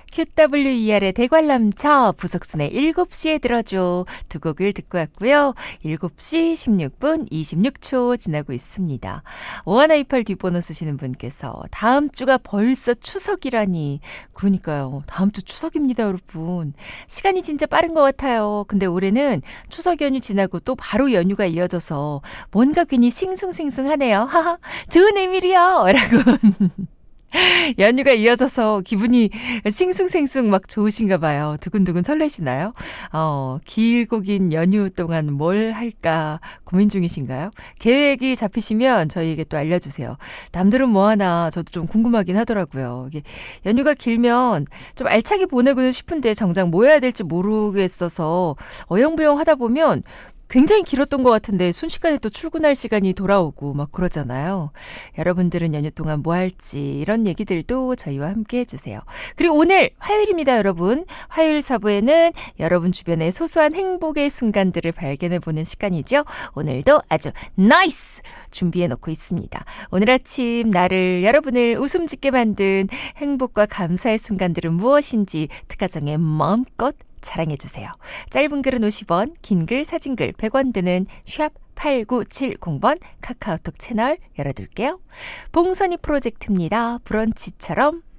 QWER의 대관람차 부석순의 7시에 들어줘 두 곡을 듣고 왔고요. 7시 16분 26초 지나고 있습니다. 5128 뒷번호 쓰시는 분께서 다음 주가 벌써 추석이라니. 그러니까요. 다음 주 추석입니다, 여러분. 시간이 진짜 빠른 것 같아요. 근데 올해는 추석 연휴 지나고 또 바로 연휴가 이어져서 뭔가 괜히 싱숭생숭하네요. 하하, 좋은 의미리요. 라고. 연휴가 이어져서 기분이 싱숭생숭 막 좋으신가 봐요. 두근두근 설레시나요? 길고 긴 연휴 동안 뭘 할까 고민 중이신가요? 계획이 잡히시면 저희에게 또 알려주세요. 남들은 뭐 하나 저도 좀 궁금하긴 하더라고요. 이게 연휴가 길면 좀 알차게 보내고는 싶은데 정작 뭐 해야 될지 모르겠어서 어영부영 하다 보면 굉장히 길었던 것 같은데 순식간에 또 출근할 시간이 돌아오고 막 그러잖아요. 여러분들은 연휴 동안 뭐 할지 이런 얘기들도 저희와 함께 해주세요. 그리고 오늘 화요일입니다, 여러분. 화요일 4부에는 여러분 주변의 소소한 행복의 순간들을 발견해보는 시간이죠. 오늘도 아주 나이스! 준비해놓고 있습니다. 오늘 아침 나를 여러분을 웃음 짓게 만든 행복과 감사의 순간들은 무엇인지 특가정에 마음껏 자랑해주세요. 짧은 글은 50원, 긴 글, 사진글 100원 드는 샵 8970번 카카오톡 채널 열어둘게요. 봉선이 프로젝트입니다. 브런치처럼